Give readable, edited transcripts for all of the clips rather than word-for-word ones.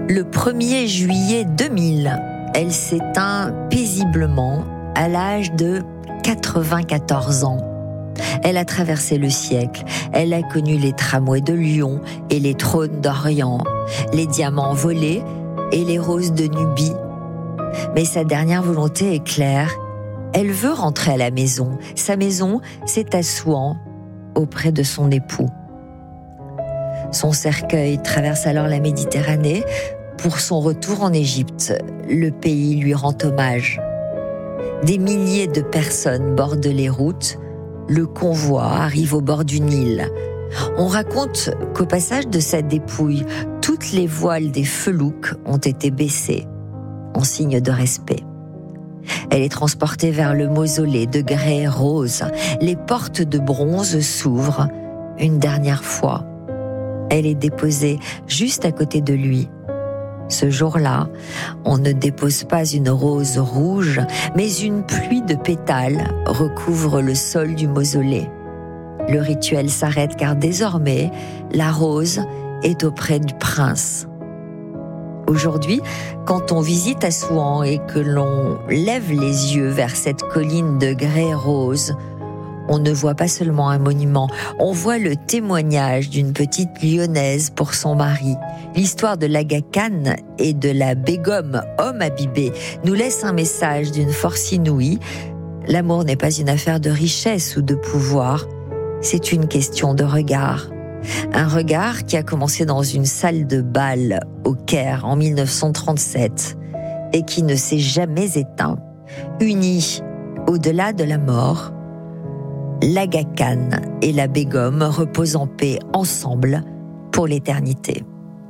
Le 1er juillet 2000, elle s'éteint paisiblement à l'âge de 94 ans. Elle a traversé le siècle, elle a connu les tramways de Lyon et les trônes d'Orient, les diamants volés et les roses de Nubie. Mais sa dernière volonté est claire, elle veut rentrer à la maison. Sa maison, c'est à Souan, auprès de son époux. Son cercueil traverse alors la Méditerranée. Pour son retour en Égypte, le pays lui rend hommage. Des milliers de personnes bordent les routes. Le convoi arrive au bord du Nil. On raconte qu'au passage de sa dépouille, toutes les voiles des felouks ont été baissées, en signe de respect. Elle est transportée vers le mausolée de grès rose. Les portes de bronze s'ouvrent une dernière fois. Elle est déposée juste à côté de lui. Ce jour-là, on ne dépose pas une rose rouge, mais une pluie de pétales recouvre le sol du mausolée. Le rituel s'arrête car désormais, la rose est auprès du prince. Aujourd'hui, quand on visite Assouan et que l'on lève les yeux vers cette colline de grès rose, on ne voit pas seulement un monument, on voit le témoignage d'une petite lyonnaise pour son mari. L'histoire de l'Aga Khan et de la Begum, homme Habibé, nous laisse un message d'une force inouïe. L'amour n'est pas une affaire de richesse ou de pouvoir, c'est une question de regard. Un regard qui a commencé dans une salle de bal au Caire en 1937 et qui ne s'est jamais éteint. Unis au-delà de la mort, l'Aga Khan et la Begum reposent en paix ensemble pour l'éternité.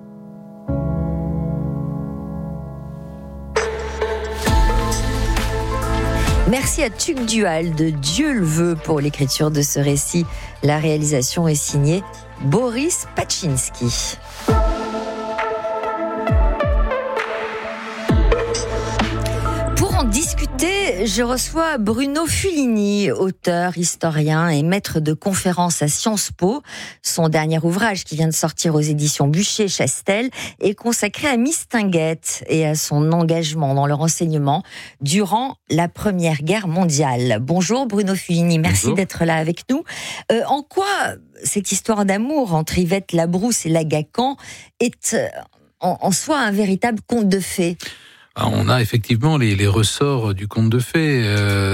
Merci à Tuc Dual de Dieu le veut pour l'écriture de ce récit. La réalisation est signée Boris Paczynski. Pour en discuter, je reçois Bruno Fulini, auteur, historien et maître de conférences à Sciences Po. Son dernier ouvrage, qui vient de sortir aux éditions Buchet-Chastel, est consacré à Mistinguett et à son engagement dans le renseignement durant la Première Guerre mondiale. Bonjour Bruno Fulini, merci Bonjour. d'être là avec nous. En quoi cette histoire d'amour entre Yvette Labrousse et l'Aga Khan est en soi un véritable conte de fées? On a effectivement les ressorts du conte de fées.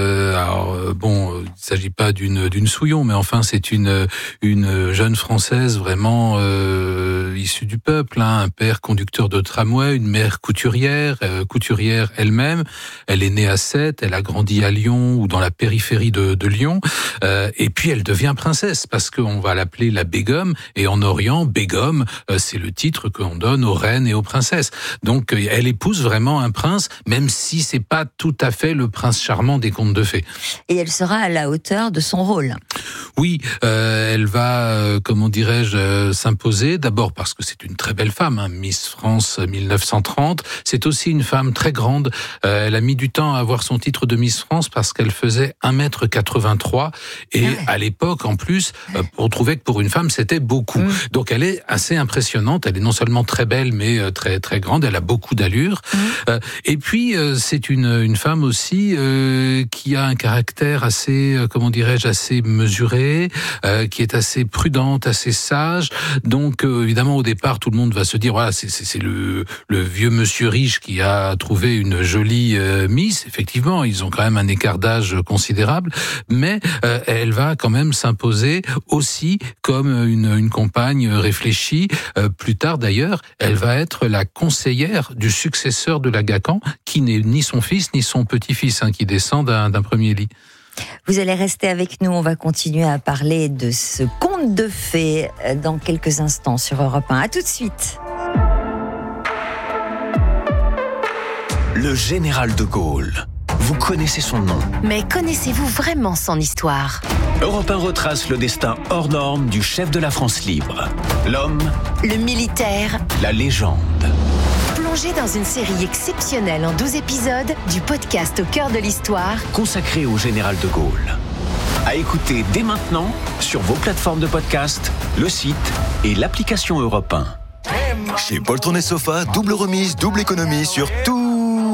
Il ne s'agit pas d'une Souillon, mais enfin c'est une jeune Française vraiment issue du peuple, un père conducteur de tramway, une mère couturière elle-même. Elle est née à Sète, elle a grandi à Lyon ou dans la périphérie de Lyon, et puis elle devient princesse parce qu'on va l'appeler la Begum, et en Orient, Begum, c'est le titre qu'on donne aux reines et aux princesses. Donc elle épouse vraiment un prince, même si c'est pas tout à fait le prince charmant des contes de fées. Et elle sera à la hauteur de son rôle. Oui, elle va, s'imposer, d'abord parce que c'est une très belle femme, Miss France 1930. C'est aussi une femme très grande. Elle a mis du temps à avoir son titre de Miss France parce qu'elle faisait 1m83. Et à l'époque, en plus, on trouvait que pour une femme, c'était beaucoup. Donc elle est assez impressionnante. Elle est non seulement très belle, mais très, très grande. Elle a beaucoup d'allure. Et puis, c'est une femme aussi qui a un caractère assez, assez mesuré, qui est assez prudente, assez sage. Donc, évidemment, au départ, tout le monde va se dire, voilà, c'est le vieux monsieur riche qui a trouvé une jolie Miss. Effectivement, ils ont quand même un écart d'âge considérable, mais elle va quand même s'imposer aussi comme une compagne réfléchie. Plus tard, d'ailleurs, elle va être la conseillère du successeur de l'Aga Khan, qui n'est ni son fils ni son petit-fils, qui descend d'un premier lit. Vous allez rester avec nous, on va continuer à parler de ce conte de fées dans quelques instants sur Europe 1. À tout de suite. Le général de Gaulle. Vous connaissez son nom. Mais connaissez-vous vraiment son histoire ? Europe 1 retrace le destin hors norme du chef de la France libre. L'homme, le militaire, la légende. Plongé dans une série exceptionnelle en 12 épisodes du podcast Au cœur de l'histoire, consacré au général de Gaulle. À écouter dès maintenant sur vos plateformes de podcast, le site et l'application Europe 1. Chez Poltron et Sofa, double remise, double économie sur tous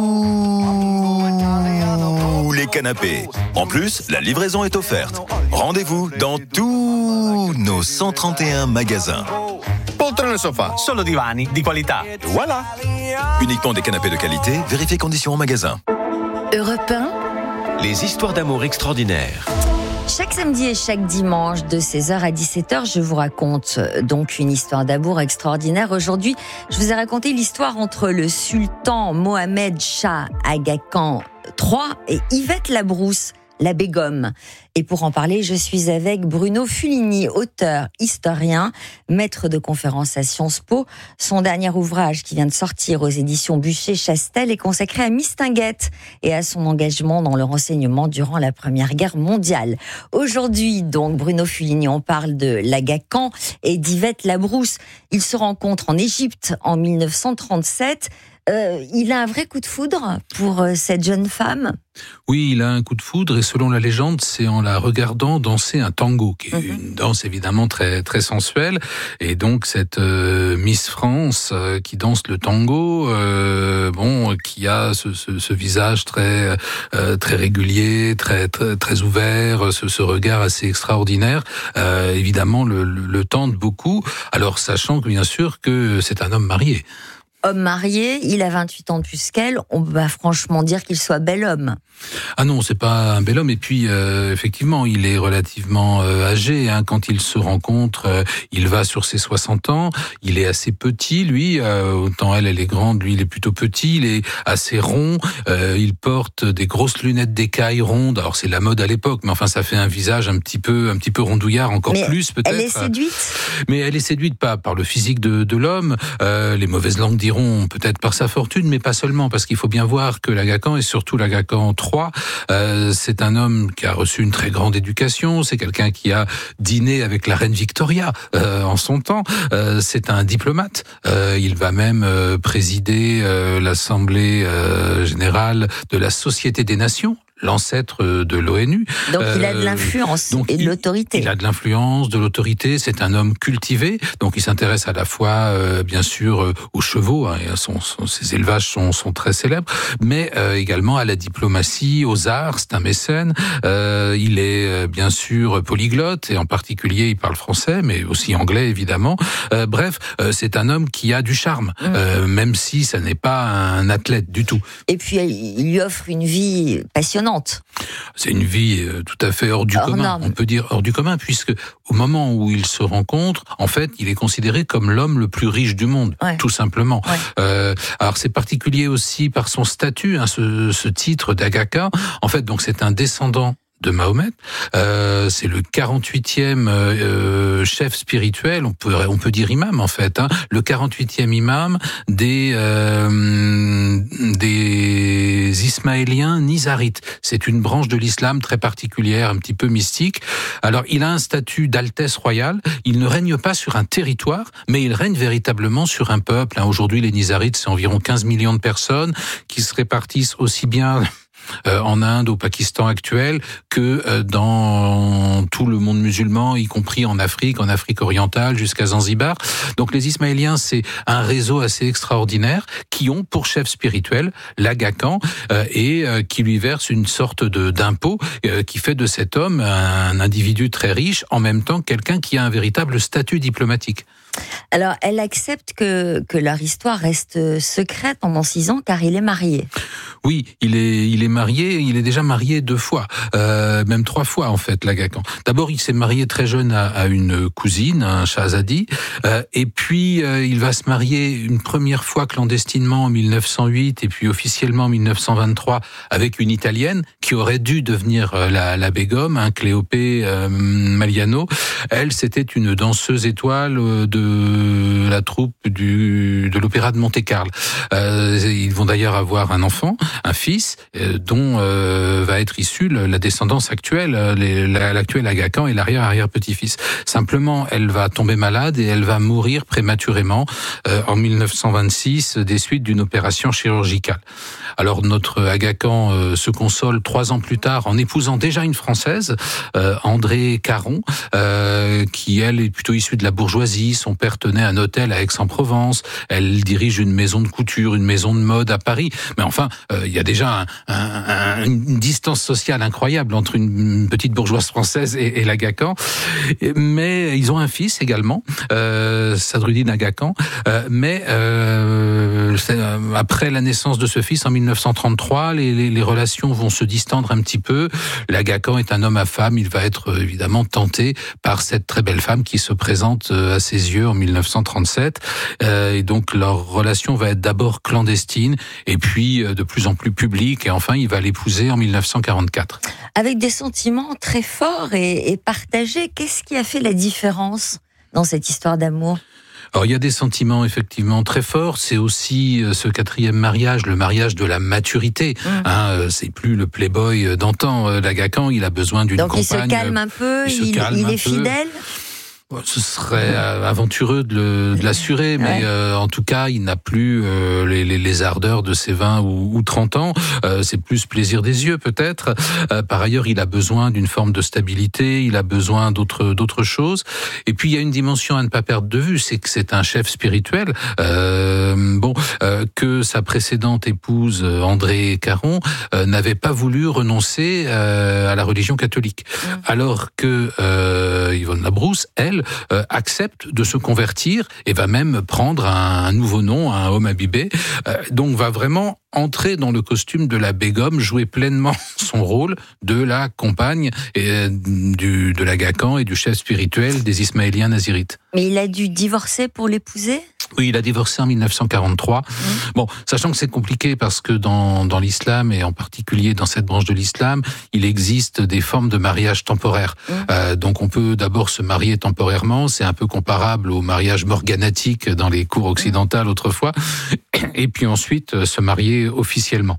les canapés. En plus, la livraison est offerte. Rendez-vous dans tous nos 131 magasins. Poltron e Sofa, solo divani di qualità. Voilà. Uniquement des canapés de qualité, vérifiez conditions en magasin. Europe 1. Les histoires d'amour extraordinaires. Chaque samedi et chaque dimanche de 16h à 17h, je vous raconte donc une histoire d'amour extraordinaire. Aujourd'hui, je vous ai raconté l'histoire entre le sultan Mohamed Shah Aga Khan III et Yvette Labrousse, la Begum. Et pour en parler, je suis avec Bruno Fulini, auteur, historien, maître de conférences à Sciences Po. Son dernier ouvrage, qui vient de sortir aux éditions Buchet-Chastel, est consacré à Mistinguett et à son engagement dans le renseignement durant la Première Guerre mondiale. Aujourd'hui, donc, Bruno Fulini, on parle de l'Aga Khan et d'Yvette Labrousse. Ils se rencontrent en Égypte en 1937. Il a un vrai coup de foudre pour cette jeune femme. Oui, il a un coup de foudre et selon la légende, c'est en la regardant danser un tango, qui est une danse évidemment très très sensuelle. Et donc cette Miss France qui danse le tango, qui a ce visage très très régulier, très ouvert, ce regard assez extraordinaire, évidemment le tente beaucoup. Alors sachant que bien sûr que c'est un homme marié. Homme marié, il a 28 ans de plus qu'elle, on va franchement dire qu'il soit bel homme. Ah non, c'est pas un bel homme. Et puis, effectivement, il est relativement âgé. Quand ils se rencontrent, il va sur ses 60 ans. Il est assez petit, lui. Autant elle est grande, lui, il est plutôt petit. Il est assez rond. Il porte des grosses lunettes d'écaille rondes. Alors, c'est la mode à l'époque, mais enfin, ça fait un visage un petit peu rondouillard, encore mais plus peut-être. Elle est séduite. Mais elle est séduite pas par le physique de l'homme. Les mauvaises langues diront peut-être par sa fortune, mais pas seulement, parce qu'il faut bien voir que l'Aga Khan, et surtout l'Aga Khan III, c'est un homme qui a reçu une très grande éducation, c'est quelqu'un qui a dîné avec la reine Victoria en son temps, c'est un diplomate, il va même présider l'Assemblée générale de la Société des Nations, l'ancêtre de l'ONU. Donc il a de l'influence et de l'autorité. Il a de l'influence, de l'autorité, c'est un homme cultivé, donc il s'intéresse à la fois, bien sûr, aux chevaux, ses élevages sont très célèbres, mais également à la diplomatie, aux arts, c'est un mécène, il est bien sûr polyglotte, et en particulier il parle français, mais aussi anglais évidemment. Bref, c'est un homme qui a du charme, même si ça n'est pas un athlète du tout. Et puis il lui offre une vie passionnante. C'est une vie tout à fait hors du commun, on peut dire hors du commun, puisque au moment où ils se rencontrent, en fait, il est considéré comme l'homme le plus riche du monde, tout simplement. Ouais. Alors c'est particulier aussi par son statut, ce titre d'Aga Khan. En fait, donc c'est un descendant de Mahomet, c'est le 48e chef spirituel, on peut dire imam en fait, le 48e imam des Ismaéliens nizarites. C'est une branche de l'islam très particulière, un petit peu mystique. Alors il a un statut d'altesse royale, il ne règne pas sur un territoire, mais il règne véritablement sur un peuple. Aujourd'hui les nizarites, c'est environ 15 millions de personnes qui se répartissent aussi bien en Inde, au Pakistan actuel, que dans tout le monde musulman, y compris en Afrique orientale, jusqu'à Zanzibar. Donc les Ismaéliens, c'est un réseau assez extraordinaire qui ont pour chef spirituel l'Aga Khan et qui lui verse une sorte d'impôt qui fait de cet homme un individu très riche, en même temps quelqu'un qui a un véritable statut diplomatique. Alors, elle accepte que leur histoire reste secrète pendant 6 ans car il est marié. Oui, il est marié, il est déjà marié 2 fois, même 3 fois en fait, l'Aga Khan. D'abord, il s'est marié très jeune à une cousine, un Shahzadi, et puis il va se marier une première fois clandestinement en 1908 et puis officiellement en 1923 avec une Italienne qui aurait dû devenir la Begum, Cléopée Maliano. Elle, c'était une danseuse étoile de la troupe de l'opéra de Monte-Carlo. Ils vont d'ailleurs avoir un enfant, un fils, dont va être issue la descendance actuelle, l'actuel Aga Khan et l'arrière-petit-fils. Simplement, elle va tomber malade et elle va mourir prématurément en 1926 des suites d'une opération chirurgicale. Alors notre Agacan se console 3 ans plus tard en épousant déjà une Française, Andrée Caron, qui elle est plutôt issue de la bourgeoisie. Son père tenait un hôtel à Aix-en-Provence. Elle dirige une maison de couture, une maison de mode à Paris. Mais enfin, il y a déjà une distance sociale incroyable entre une petite bourgeoise française et l'Agacan. Mais ils ont un fils également, Sadruddin Agacan. Mais après la naissance de ce fils en 1933, les relations vont se distendre un petit peu. L'Agacan est un homme à femme. Il va être évidemment tenté par cette très belle femme qui se présente à ses yeux en 1937. Et donc leur relation va être d'abord clandestine et puis de plus en plus publique. Et enfin, il va l'épouser en 1944. Avec des sentiments très forts et partagés, qu'est-ce qui a fait la différence dans cette histoire d'amour ? Alors il y a des sentiments effectivement très forts. C'est aussi ce 4e mariage, le mariage de la maturité. C'est plus le playboy d'antan. L'Agacan, il a besoin d'une compagne. Donc il se calme un peu, il est fidèle. Ce serait aventureux de l'assurer, mais en tout cas, il n'a plus les ardeurs de ses 20 ou 30 ans. C'est plus plaisir des yeux, peut-être. Par ailleurs, il a besoin d'une forme de stabilité, il a besoin d'autres choses. Et puis, il y a une dimension à ne pas perdre de vue, c'est que c'est un chef spirituel. Que sa précédente épouse, Andrée Caron, n'avait pas voulu renoncer à la religion catholique. Alors que Yvonne Labrousse, elle, accepte de se convertir et va même prendre un nouveau nom, un homme imbibé. Donc va vraiment entrer dans le costume de la Begum, jouer pleinement son rôle de la compagne et de l'Agacan et du chef spirituel des Ismaéliens nazirites. Mais il a dû divorcer pour l'épouser ? Oui, il a divorcé en 1943. Bon, sachant que c'est compliqué parce que dans l'islam, et en particulier dans cette branche de l'islam, il existe des formes de mariage temporaire. Donc on peut d'abord se marier temporairement, c'est un peu comparable au mariage morganatique dans les cours occidentales autrefois, et puis ensuite se marier officiellement.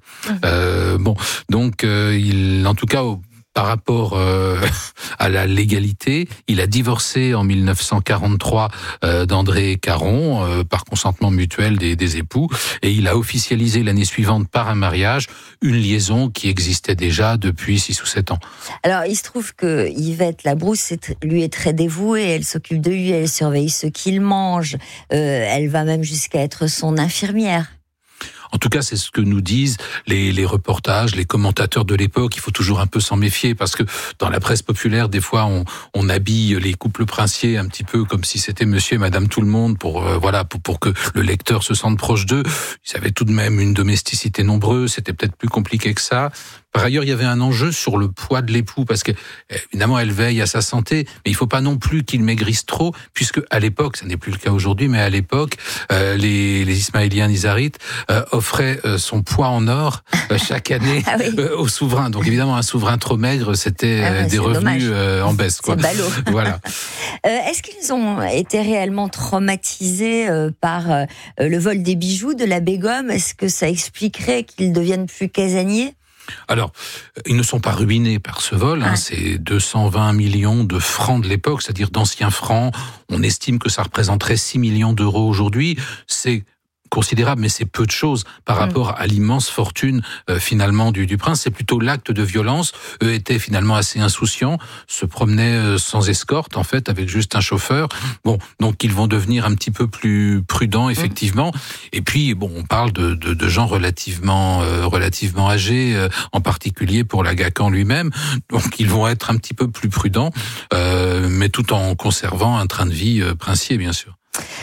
En tout cas, par rapport à la légalité, il a divorcé en 1943 d'Andrée Caron par consentement mutuel des époux, et il a officialisé l'année suivante par un mariage une liaison qui existait déjà depuis 6 ou 7 ans. Alors il se trouve que Yvette Labrousse lui est très dévouée, elle s'occupe de lui, elle surveille ce qu'il mange, elle va même jusqu'à être son infirmière. En tout cas, c'est ce que nous disent les reportages, les commentateurs de l'époque. Il faut toujours un peu s'en méfier parce que dans la presse populaire, des fois, on habille les couples princiers un petit peu comme si c'était monsieur et madame tout le monde pour que le lecteur se sente proche d'eux. Ils avaient tout de même une domesticité nombreuse. C'était peut-être plus compliqué que ça. Par ailleurs, il y avait un enjeu sur le poids de l'époux parce que, évidemment, elle veille à sa santé, mais il faut pas non plus qu'il maigrisse trop, puisque à l'époque, ça n'est plus le cas aujourd'hui, mais à l'époque, les Ismaéliens nizarites offraient son poids en or chaque année au souverain. Donc évidemment, un souverain trop maigre, c'était des revenus en baisse, quoi. C'est ballot. Voilà. Est-ce qu'ils ont été réellement traumatisés par le vol des bijoux de la Begum ? Est-ce que ça expliquerait qu'ils deviennent plus casaniers ? Alors, ils ne sont pas ruinés par ce vol, c'est 220 millions de francs de l'époque, c'est-à-dire d'anciens francs. On estime que ça représenterait 6 millions d'euros aujourd'hui. C'est considérable, mais c'est peu de choses par rapport à l'immense fortune finalement du prince. C'est plutôt l'acte de violence. Eux étaient finalement assez insouciants, se promenaient sans escorte en fait, avec juste un chauffeur. Bon, donc ils vont devenir un petit peu plus prudents effectivement. Et puis bon, on parle de gens relativement âgés, en particulier pour l'Agacan lui-même. Donc ils vont être un petit peu plus prudents, mais tout en conservant un train de vie princier bien sûr.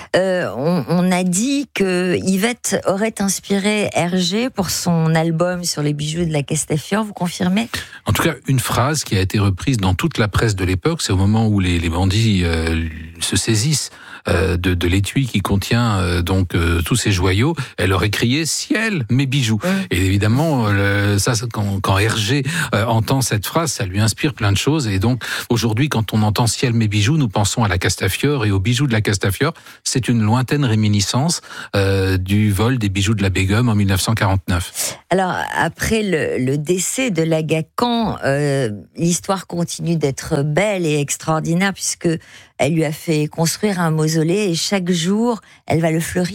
On a dit que Yvette aurait inspiré Hergé pour son album sur les bijoux de la Castafiore, vous confirmez ? En tout cas, une phrase qui a été reprise dans toute la presse de l'époque, c'est au moment où les bandits se saisissent de l'étui qui contient tous ces joyaux. Elle aurait crié « Ciel, mes bijoux !» Et évidemment, quand Hergé entend cette phrase, ça lui inspire plein de choses. Et donc, aujourd'hui, quand on entend « Ciel, mes bijoux », nous pensons à la Castafiore et aux bijoux de la Castafiore. C'est une lointaine réminiscence du vol des bijoux de la Begum en 1949. Alors, après le décès de l'Agacan, l'histoire continue d'être belle et extraordinaire puisque elle lui a fait construire un mausolée et chaque jour, elle va le fleurir.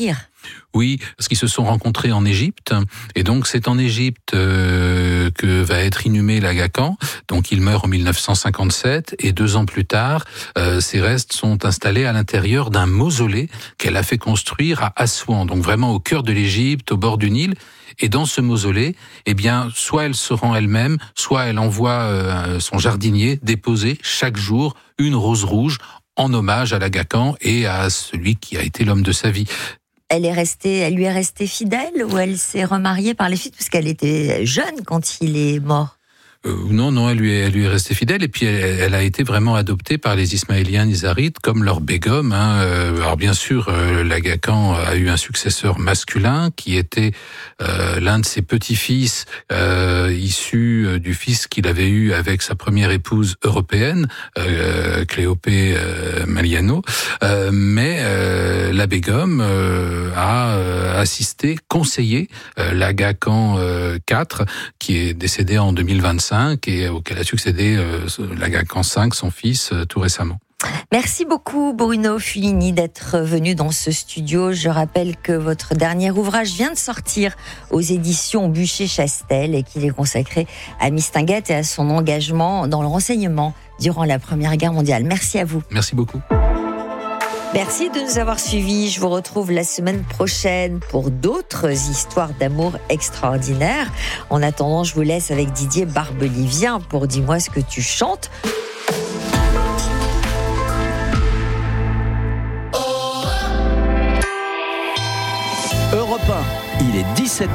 Oui, parce qu'ils se sont rencontrés en Égypte, et donc c'est en Égypte que va être inhumé l'Aga Khan. Donc il meurt en 1957, et 2 ans plus tard, ses restes sont installés à l'intérieur d'un mausolée qu'elle a fait construire à Assouan, donc vraiment au cœur de l'Égypte, au bord du Nil. Et dans ce mausolée, eh bien, soit elle se rend elle-même, soit elle envoie son jardinier déposer chaque jour une rose rouge en hommage à l'Aga Khan et à celui qui a été l'homme de sa vie. Elle lui est restée fidèle ou elle s'est remariée par les suite parce qu'elle était jeune quand il est mort? Non, elle lui est restée fidèle, et puis elle a été vraiment adoptée par les Ismaéliens nizarites comme leur Begum. Alors bien sûr, l'Aga Khan a eu un successeur masculin qui était l'un de ses petits-fils issu du fils qu'il avait eu avec sa première épouse européenne, Cléopée Maliano. Mais la Begum a conseillé l'Aga Khan IV, qui est décédé en 2025 et auquel a succédé l'Aga Khan V, son fils, tout récemment. Merci beaucoup Bruno Fulini d'être venu dans ce studio. Je rappelle que votre dernier ouvrage vient de sortir aux éditions Buchet-Chastel et qu'il est consacré à Mistinguett et à son engagement dans le renseignement durant la Première Guerre mondiale. Merci à vous. Merci beaucoup. Merci de nous avoir suivis. Je vous retrouve la semaine prochaine pour d'autres histoires d'amour extraordinaires. En attendant, je vous laisse avec Didier Barbelivien pour Dis-moi ce que tu chantes. Europe 1, il est 17h.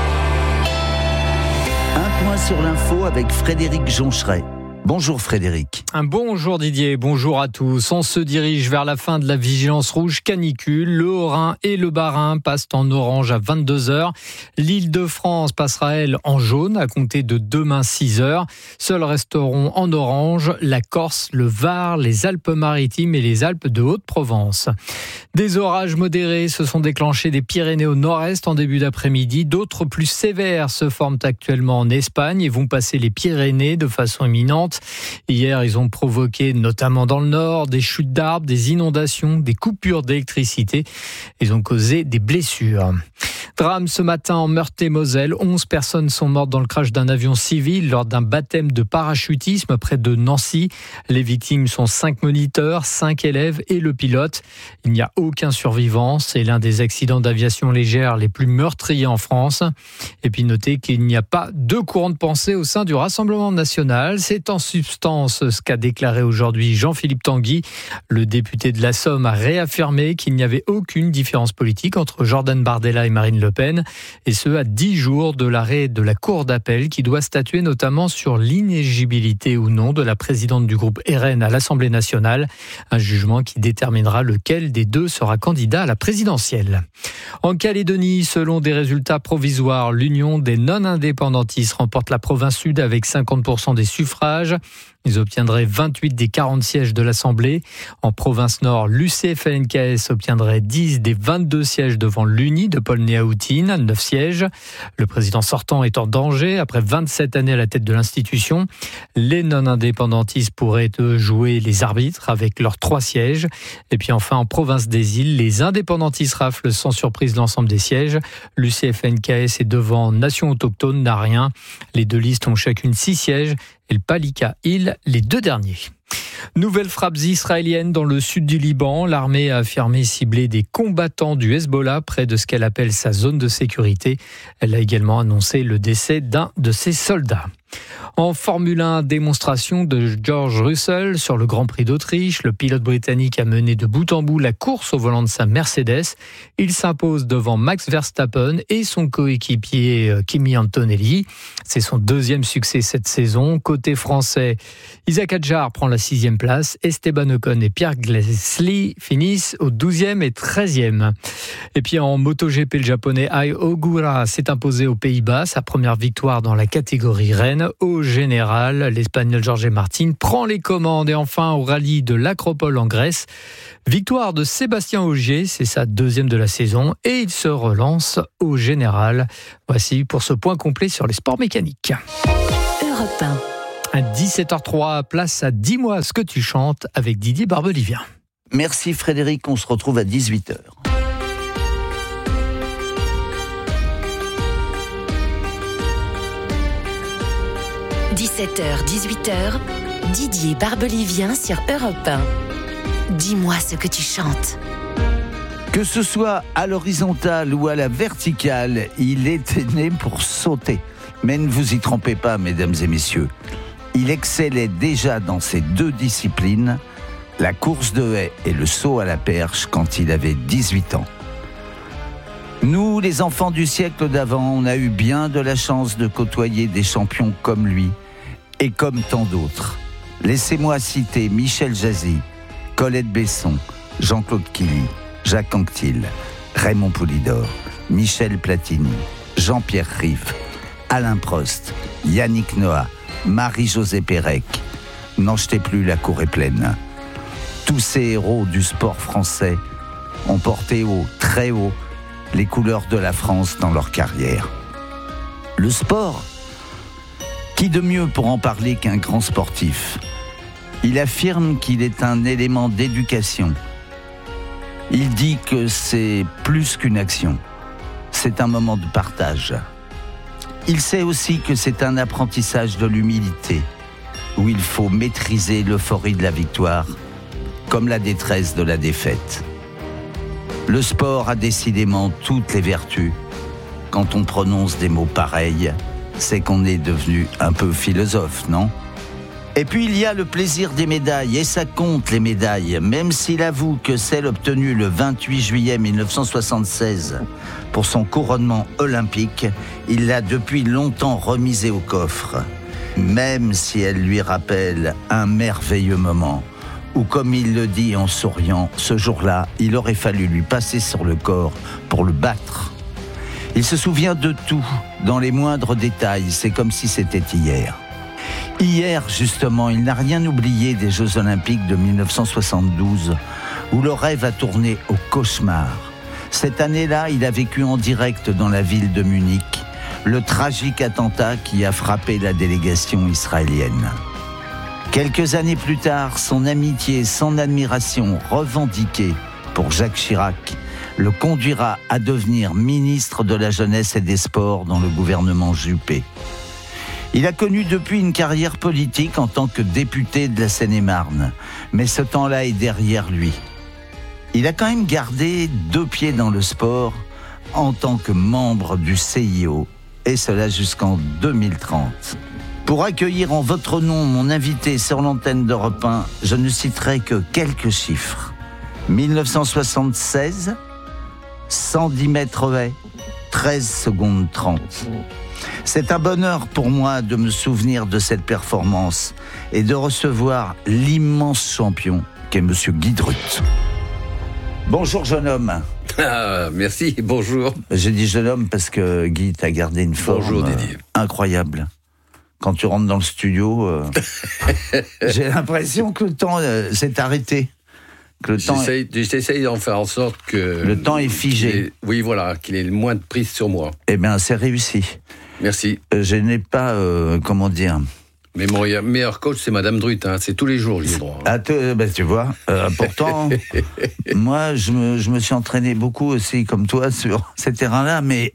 Un point sur l'info avec Frédéric Joncheret. Bonjour Frédéric. Bonjour Didier, bonjour à tous. On se dirige vers la fin de la vigilance rouge canicule. Le Haut-Rhin et le Bas-Rhin passent en orange à 22h. L'Île-de-France passera, elle, en jaune à compter de demain 6h. Seuls resteront en orange la Corse, le Var, les Alpes-Maritimes et les Alpes de Haute-Provence. Des orages modérés se sont déclenchés des Pyrénées au nord-est en début d'après-midi. D'autres plus sévères se forment actuellement en Espagne et vont passer les Pyrénées de façon imminente. Hier, ils ont provoqué, notamment dans le nord, des chutes d'arbres, des inondations, des coupures d'électricité. Ils ont causé des blessures. Drame ce matin en Meurthe-et-Moselle. 11 personnes sont mortes dans le crash d'un avion civil lors d'un baptême de parachutisme près de Nancy. Les victimes sont 5 moniteurs, 5 élèves et le pilote. Il n'y a aucun survivant. C'est l'un des accidents d'aviation légère les plus meurtriers en France. Et puis notez qu'il n'y a pas de courant de pensée au sein du Rassemblement national. C'est en substance ce qu'a déclaré aujourd'hui Jean-Philippe Tanguy. Le député de la Somme a réaffirmé qu'il n'y avait aucune différence politique entre Jordan Bardella et Marine Le Pen, et ce à 10 jours de l'arrêt de la Cour d'appel qui doit statuer notamment sur l'inéligibilité ou non de la présidente du groupe RN à l'Assemblée nationale, un jugement qui déterminera lequel des deux sera candidat à la présidentielle. En Calédonie, selon des résultats provisoires, l'Union des non-indépendantistes remporte la province sud avec 50% des suffrages. Ils obtiendraient 28 des 40 sièges de l'Assemblée. En province nord, l'UCFNKS obtiendrait 10 des 22 sièges devant l'UNI de Paul Néaoutine, 9 sièges. Le président sortant est en danger après 27 années à la tête de l'institution. Les non-indépendantistes pourraient jouer les arbitres avec leurs 3 sièges. Et puis enfin, en province des îles, les indépendantistes raflent sans surprise l'ensemble des sièges. L'UCFNKS est devant Nation autochtone, n'a rien. Les deux listes ont chacune 6 sièges. Et le Palika Hill, les 2 derniers. Nouvelles frappes israéliennes dans le sud du Liban. L'armée a affirmé cibler des combattants du Hezbollah près de ce qu'elle appelle sa zone de sécurité. Elle a également annoncé le décès d'un de ses soldats. En Formule 1, démonstration de George Russell sur le Grand Prix d'Autriche. Le pilote britannique a mené de bout en bout la course au volant de sa Mercedes. Il s'impose devant Max Verstappen et son coéquipier Kimi Antonelli. C'est son 2e succès cette saison. Côté français, Isaac Hadjar prend la 6e place. Esteban Ocon et Pierre Gasly finissent au 12e et 13e. Et puis en MotoGP, le japonais Ai Ogura s'est imposé aux Pays-Bas. Sa première victoire dans la catégorie reine. Au général, l'Espagnol Jorge Martin prend les commandes. Et enfin, au rallye de l'Acropole en Grèce, victoire de Sébastien Ogier, c'est sa 2e de la saison, et il se relance au général. Voici pour ce point complet sur les sports mécaniques. Europe 1. À 17h03, place à Dis-moi ce que tu chantes avec Didier Barbelivien. Merci Frédéric, on se retrouve à 18h. 17h, 18h, Didier Barbelivien sur Europe 1. Dis-moi ce que tu chantes. Que ce soit à l'horizontale ou à la verticale, il était né pour sauter. Mais ne vous y trompez pas, mesdames et messieurs. Il excellait déjà dans ces deux disciplines, la course de haie et le saut à la perche, quand il avait 18 ans. Nous, les enfants du siècle d'avant, on a eu bien de la chance de côtoyer des champions comme lui et comme tant d'autres. Laissez-moi citer Michel Jazzy, Colette Besson, Jean-Claude Killy, Jacques Anquetil, Raymond Poulidor, Michel Platini, Jean-Pierre Rive, Alain Prost, Yannick Noah, Marie-Josée Pérec. N'en jetez plus, la cour est pleine. Tous ces héros du sport français ont porté haut, très haut, les couleurs de la France dans leur carrière. Le sport, qui de mieux pour en parler qu'un grand sportif ? Il affirme qu'il est un élément d'éducation. Il dit que c'est plus qu'une action. C'est un moment de partage. Il sait aussi que c'est un apprentissage de l'humilité, où il faut maîtriser l'euphorie de la victoire, comme la détresse de la défaite. Le sport a décidément toutes les vertus. Quand on prononce des mots pareils, c'est qu'on est devenu un peu philosophe, non ? Et puis il y a le plaisir des médailles, et ça compte les médailles, même s'il avoue que celle obtenue le 28 juillet 1976 pour son couronnement olympique, il l'a depuis longtemps remisée au coffre, même si elle lui rappelle un merveilleux moment, où comme il le dit en souriant, ce jour-là, il aurait fallu lui passer sur le corps pour le battre. Il se souvient de tout, dans les moindres détails, c'est comme si c'était hier. Hier, justement, il n'a rien oublié des Jeux Olympiques de 1972, où le rêve a tourné au cauchemar. Cette année-là, il a vécu en direct dans la ville de Munich le tragique attentat qui a frappé la délégation israélienne. Quelques années plus tard, son amitié et son admiration revendiquée pour Jacques Chirac le conduira à devenir ministre de la Jeunesse et des Sports dans le gouvernement Juppé. Il a connu depuis une carrière politique en tant que député de la Seine-et-Marne, mais ce temps-là est derrière lui. Il a quand même gardé 2 pieds dans le sport en tant que membre du CIO, et cela jusqu'en 2030. Pour accueillir en votre nom mon invité sur l'antenne d'Europe 1, je ne citerai que quelques chiffres. 1976, 110 mètres haies, 13 secondes 30. C'est un bonheur pour moi de me souvenir de cette performance et de recevoir l'immense champion qu'est Monsieur Guy Drut. Bonjour jeune homme. Ah, merci, bonjour. J'ai dit jeune homme parce que Guy t'a gardé une forme incroyable. Quand tu rentres dans le studio, j'ai l'impression que le temps s'est arrêté. J'essaye d'en faire en sorte que... Le temps est figé. Oui, voilà, qu'il ait le moins de prise sur moi. Eh bien, c'est réussi. Merci. Je n'ai pas, comment dire... Mais mon meilleur coach, c'est Madame Drut, hein. C'est tous les jours, j'ai le droit. Ah, tu vois, pourtant, moi, je me suis entraîné beaucoup aussi, comme toi, sur ces terrains-là, mais...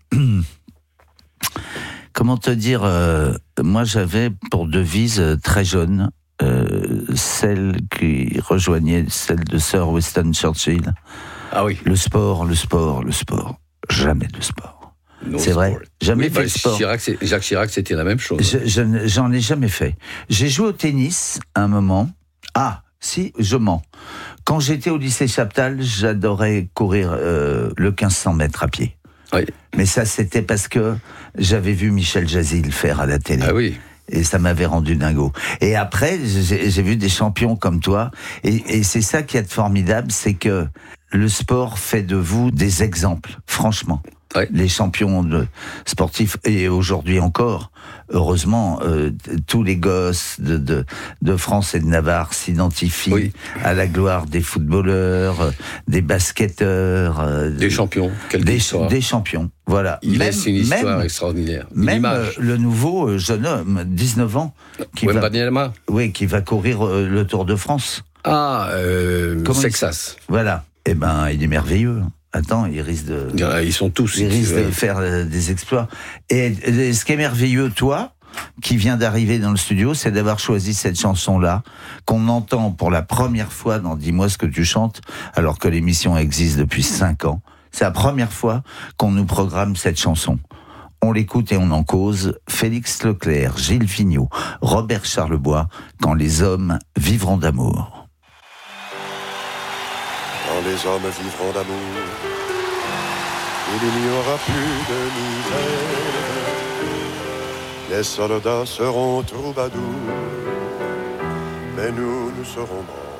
Comment te dire, moi, j'avais pour devise très jeune... celle qui rejoignait celle de Sir Winston Churchill. Ah oui. Le sport, le sport, le sport. Jamais de sport. No c'est sport. vrai. Jamais fait de sport. Jacques Chirac, c'était la même chose. J'en ai jamais fait. J'ai joué au tennis un moment. Ah, si, je mens. Quand j'étais au lycée Chaptal, j'adorais courir le 1500 mètres à pied. Oui. Mais ça, c'était parce que j'avais vu Michel Jazzy le faire à la télé. Ah oui. Et ça m'avait rendu dingo. Et après, j'ai vu des champions comme toi. Et c'est ça qui est formidable, c'est que le sport fait de vous des exemples, franchement. Ouais. Les champions sportifs, et aujourd'hui encore, heureusement, tous les gosses de France et de Navarre s'identifient à la gloire des footballeurs, des basketteurs. Des champions, des champions, voilà. Il laisse une histoire extraordinaire. Même le nouveau jeune homme, 19 ans, qui va courir le Tour de France. Ah, Sexas. Voilà. Eh ben, il est merveilleux. Attends, il risque de... Ils sont tous. Il risque de faire des exploits. Et ce qui est merveilleux, toi, qui vient d'arriver dans le studio, c'est d'avoir choisi cette chanson-là, qu'on entend pour la première fois dans Dis-moi ce que tu chantes, alors que l'émission existe depuis 5 ans. C'est la première fois qu'on nous programme cette chanson. On l'écoute et on en cause. Félix Leclerc, Gilles Vigneault, Robert Charlebois, Quand les hommes vivront d'amour. Quand les hommes vivront d'amour, il n'y aura plus de misère. Les soldats seront troubadours, mais nous serons morts.